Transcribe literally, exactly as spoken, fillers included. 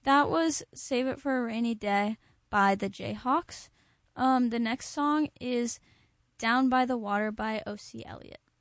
That was Save It for a Rainy Day by the Jayhawks. Um, the next song is Down by the Water by O C. Elliott.